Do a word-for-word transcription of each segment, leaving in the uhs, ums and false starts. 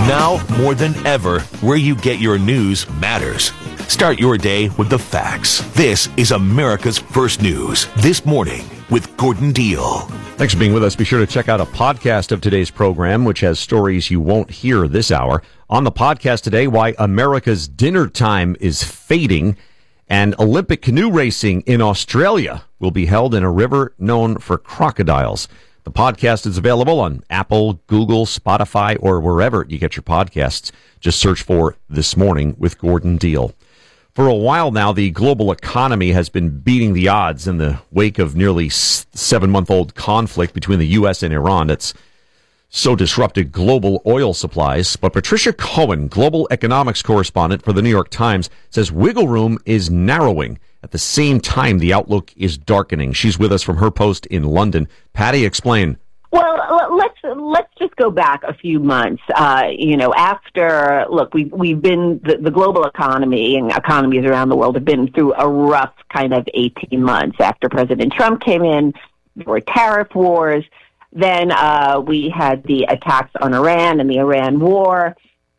Now, more than ever, where you get your news matters. Start your day with the facts. This is America's First News. This Morning with Gordon Deal. Thanks for being with us. Be sure to check out a podcast of today's program, which has stories you won't hear this hour. On the podcast today, why America's dinner time is fading, and Olympic canoe racing in Australia will be held in a river known for crocodiles. The podcast is available on Apple, Google, Spotify, or wherever you get your podcasts. Just search for This Morning with Gordon Deal. For a while now, the global economy has been beating the odds in the wake of nearly seven-month-old conflict between the U S and Iran that's so disrupted global oil supplies. But Patricia Cohen, global economics correspondent for the New York Times, says wiggle room is narrowing. At the same time, the outlook is darkening. She's with us from her post in London. Patty, explain. Well, let's let's just go back a few months. Uh, you know, after look, we we've been the, the global economy and economies around the world have been through a rough kind of eighteen months. After President Trump came in, there were tariff wars. Then uh, we had the attacks on Iran and the Iran war.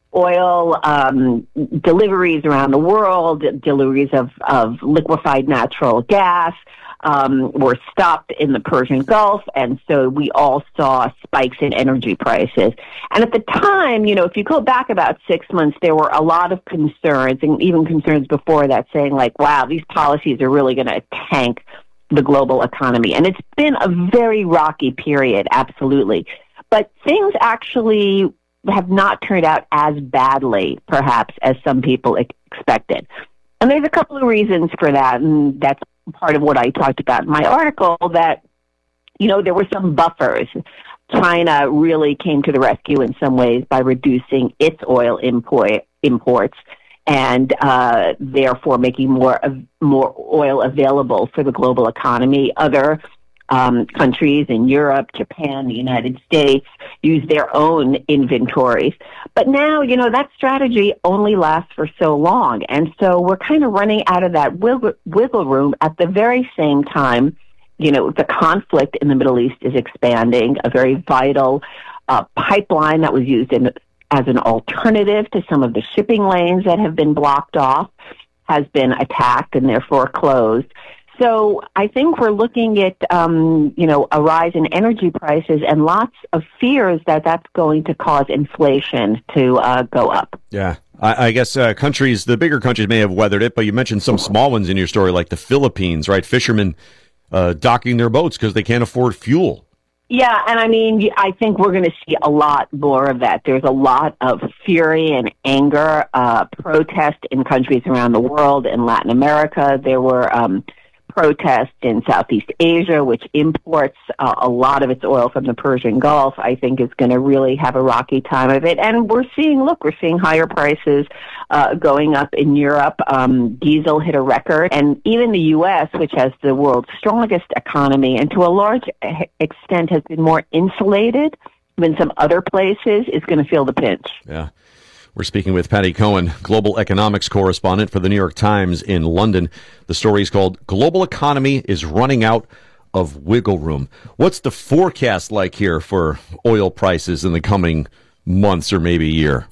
Oil um, deliveries around the world, deliveries of, of liquefied natural gas um, were stopped in the Persian Gulf, and so we all saw spikes in energy prices. And at the time, you know, if you go back about six months, there were a lot of concerns, and even concerns before that, saying like, wow, these policies are really going to tank the global economy. And it's been a very rocky period, absolutely. But things actually have not turned out as badly, perhaps, as some people expected. And there's a couple of reasons for that, and that's part of what I talked about in my article, that, you know, there were some buffers. China really came to the rescue in some ways by reducing its oil import, imports and uh, therefore making more of, more oil available for the global economy. Other Um, countries in Europe, Japan, the United States use their own inventories. But now, you know, that strategy only lasts for so long. And so we're kind of running out of that wiggle, wiggle room at the very same time. You know, the conflict in the Middle East is expanding, a very vital uh, pipeline that was used in, as an alternative to some of the shipping lanes that have been blocked off has been attacked and therefore closed. So I think we're looking at, um, you know, a rise in energy prices and lots of fears that that's going to cause inflation to uh, go up. Yeah, I, I guess uh, countries, the bigger countries may have weathered it, but you mentioned some small ones in your story, like the Philippines, right? Fishermen uh, docking their boats because they can't afford fuel. Yeah, and I mean, I think we're going to see a lot more of that. There's a lot of fury and anger, uh, protest in countries around the world. In Latin America, there were Um, protest in Southeast Asia, which imports uh, a lot of its oil from the Persian Gulf. I think is going to really have a rocky time of it. And we're seeing, look, we're seeing higher prices uh, going up in Europe. Um, diesel hit a record. And even the U S, which has the world's strongest economy and to a large extent has been more insulated than some other places, is going to feel the pinch. Yeah. We're speaking with Patty Cohen, global economics correspondent for the New York Times in London. The story is called Global Economy is Running Out of Wiggle Room. What's the forecast like here for oil prices in the coming months or maybe year?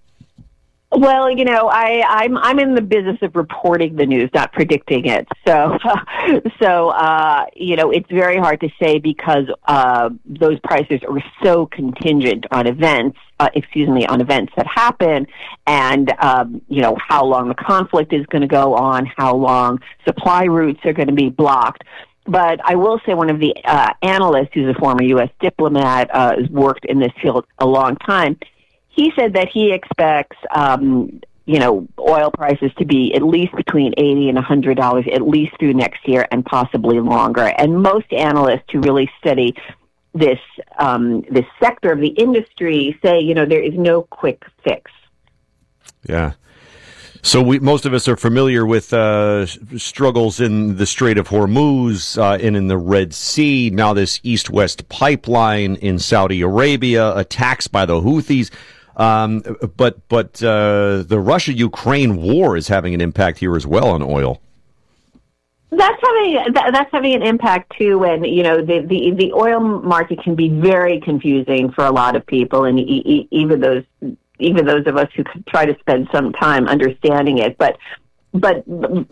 Well, you know, I, I'm I'm in the business of reporting the news, not predicting it. So, so uh, you know, it's very hard to say because uh, those prices are so contingent on events. Uh, excuse me, on events that happen, and um, you know how long the conflict is going to go on, how long supply routes are going to be blocked. But I will say, one of the uh, analysts, who's a former U S diplomat, uh, has worked in this field a long time. He said that he expects, um, you know, oil prices to be at least between eighty and one hundred dollars at least through next year and possibly longer. And most analysts who really study this um, this sector of the industry say, you know, there is no quick fix. Yeah. So we, most of us are familiar with uh, struggles in the Strait of Hormuz uh, and in the Red Sea. Now this east-west pipeline in Saudi Arabia, attacks by the Houthis. Um, but but uh, the Russia-Ukraine war is having an impact here as well on oil. That's having that, that's having an impact too, and you know the, the the oil market can be very confusing for a lot of people, and e- e- even those even those of us who could try to spend some time understanding it. But But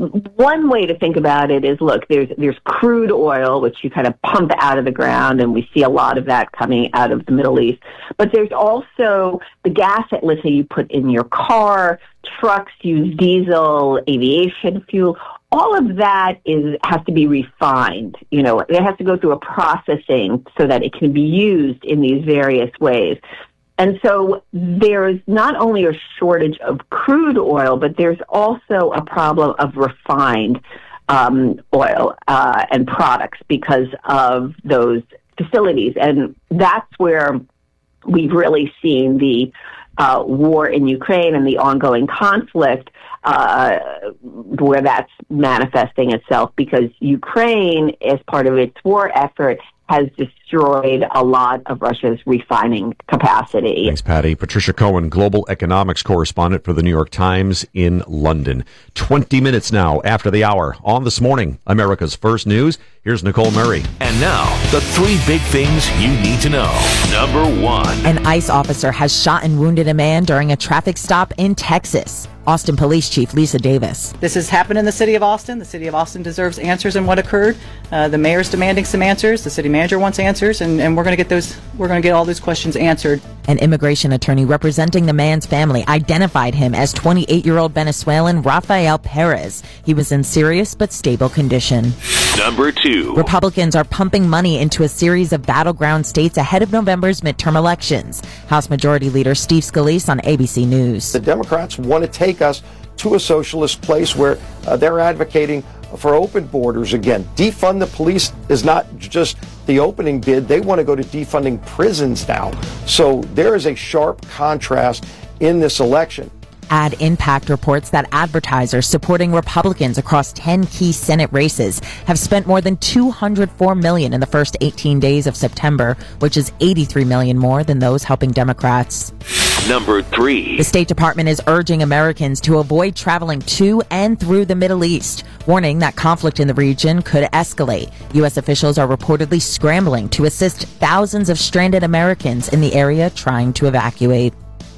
one way to think about it is, look, there's there's crude oil, which you kind of pump out of the ground, and we see a lot of that coming out of the Middle East. But there's also the gas that, let's say, you put in your car, trucks use diesel, aviation fuel. All of that is has to be refined. You know, it has to go through a processing so that it can be used in these various ways. And so there's not only a shortage of crude oil, but there's also a problem of refined um, oil uh, and products because of those facilities. And that's where we've really seen the uh, war in Ukraine and the ongoing conflict uh, where that's manifesting itself, because Ukraine, as part of its war effort, has destroyed a lot of Russia's refining capacity. Thanks, Patty. Patricia Cohen, global economics correspondent for the New York Times in London. twenty minutes now after the hour on This Morning, America's First News. Here's Nicole Murray. And now, the three big things you need to know. Number one. An ICE officer has shot and wounded a man during a traffic stop in Texas. Austin Police Chief Lisa Davis. This has happened in the city of Austin. The city of Austin deserves answers in what occurred. Uh, the mayor's demanding some answers. The city manager wants answers, and, and we're going to get those. We're going to get all those questions answered. An immigration attorney representing the man's family identified him as twenty-eight-year-old Venezuelan Rafael Perez. He was in serious but stable condition. Number two. Republicans are pumping money into a series of battleground states ahead of November's midterm elections. House Majority Leader Steve Scalise on A B C News. The Democrats want to take us to a socialist place where uh, they're advocating for open borders again. Defund the police is not just the opening bid. They want to go to defunding prisons now. So there is a sharp contrast in this election. Ad Impact reports that advertisers supporting Republicans across ten key Senate races have spent more than two hundred four million dollars in the first eighteen days of September, which is eighty-three million dollars more than those helping Democrats. Number three. The State Department is urging Americans to avoid traveling to and through the Middle East, warning that conflict in the region could escalate. U S officials are reportedly scrambling to assist thousands of stranded Americans in the area trying to evacuate.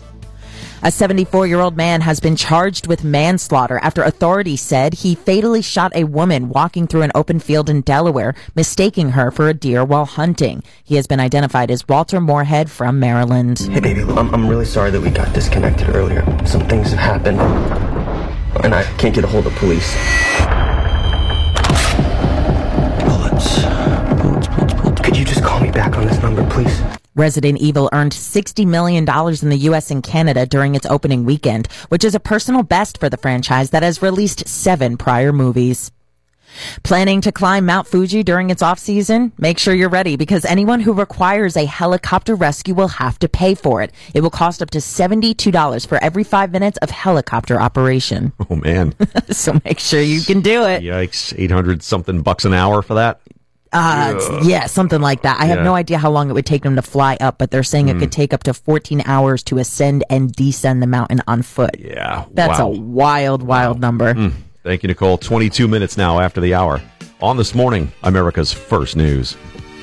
A seventy-four-year-old man has been charged with manslaughter after authorities said he fatally shot a woman walking through an open field in Delaware, mistaking her for a deer while hunting. He has been identified as Walter Moorhead from Maryland. Hey, baby, I'm, I'm really sorry that we got disconnected earlier. Some things have happened, and I can't get a hold of police. Bullets. Bullets, bullets, bullets. Could you just call me back on this number, please? Resident Evil earned sixty million dollars in the U S and Canada during its opening weekend, which is a personal best for the franchise that has released seven prior movies. Planning to climb Mount Fuji during its off-season? Make sure you're ready, because anyone who requires a helicopter rescue will have to pay for it. It will cost up to seventy-two dollars for every five minutes of helicopter operation. Oh, man. So make sure you can do it. Yikes. eight hundred something bucks an hour for that? Uh, yeah. yeah, something like that. I have yeah. no idea how long it would take them to fly up, but they're saying mm. it could take up to fourteen hours to ascend and descend the mountain on foot. Yeah. That's wow. a wild, wild wow. number. Mm. Thank you, Nicole. twenty-two minutes now after the hour. On This Morning, America's First News.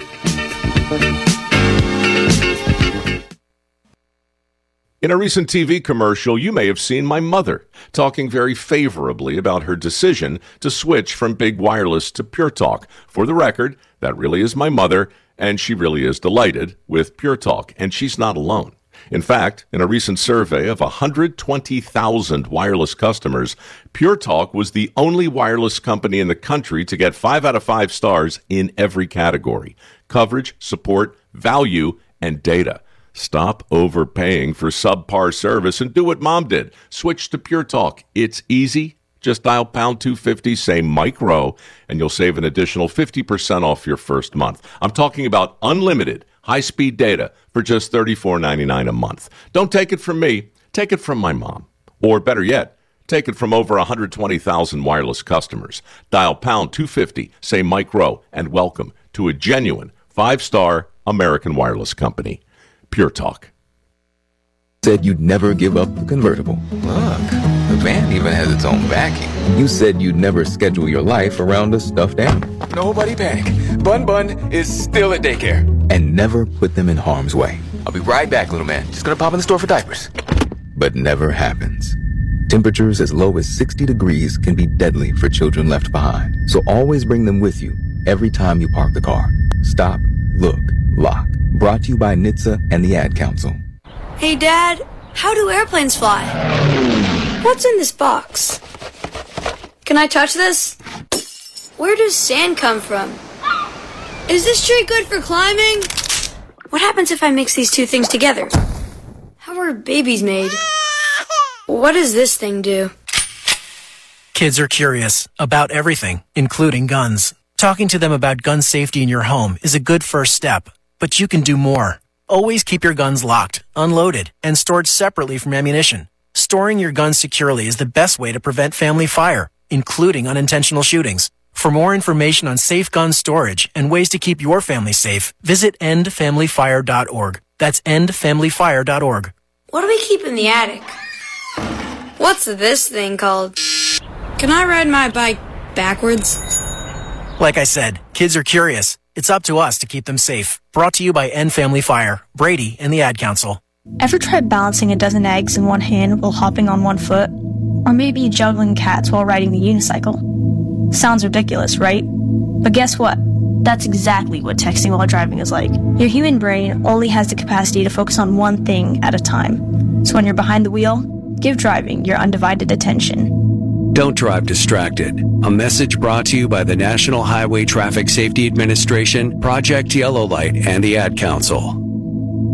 In a recent T V commercial, you may have seen my mother talking very favorably about her decision to switch from big wireless to Pure Talk. For the record, that really is my mother, and she really is delighted with Pure Talk, and she's not alone. In fact, in a recent survey of one hundred twenty thousand wireless customers, Pure Talk was the only wireless company in the country to get five out of five stars in every category: coverage, support, value, and data. Stop overpaying for subpar service and do what Mom did. Switch to Pure Talk. It's easy. Just dial pound two fifty, say Mike Rowe, and you'll save an additional fifty percent off your first month. I'm talking about unlimited high-speed data for just thirty-four ninety-nine a month. Don't take it from me. Take it from my mom. Or better yet, take it from over one hundred twenty thousand wireless customers. Dial pound two fifty, say Mike Rowe, and welcome to a genuine five-star American wireless company. Pure Talk. Said you'd never give up the convertible. Look, the van even has its own backing. You said you'd never schedule your life around a stuffed animal. Nobody panic. Bun Bun is still at daycare. And never put them in harm's way. I'll be right back, little man. Just gonna pop in the store for diapers. but never happens. Temperatures as low as sixty degrees can be deadly for children left behind. So always bring them with you every time you park the car. Stop, look, lock. Brought to you by N H T S A and the Ad Council. Hey, Dad, how do airplanes fly? What's in this box? Can I touch this? Where does sand come from? Is this tree good for climbing? What happens if I mix these two things together? How are babies made? What does this thing do? Kids are curious about everything, including guns. Talking to them about gun safety in your home is a good first step, but you can do more. Always keep your guns locked, unloaded, and stored separately from ammunition. Storing your guns securely is the best way to prevent family fire, including unintentional shootings. For more information on safe gun storage and ways to keep your family safe, visit end family fire dot org. That's end family fire dot org. What do we keep in the attic? What's this thing called? Can I ride my bike backwards? Like I said, kids are curious. It's up to us to keep them safe. Brought to you by End Family Fire, Brady, and the Ad Council. Ever tried balancing a dozen eggs in one hand while hopping on one foot? Or maybe juggling cats while riding the unicycle? Sounds ridiculous, right? But guess what? That's exactly what texting while driving is like. Your human brain only has the capacity to focus on one thing at a time. So when you're behind the wheel, give driving your undivided attention. Don't drive distracted. A message brought to you by the National Highway Traffic Safety Administration, Project Yellow Light, and the Ad Council.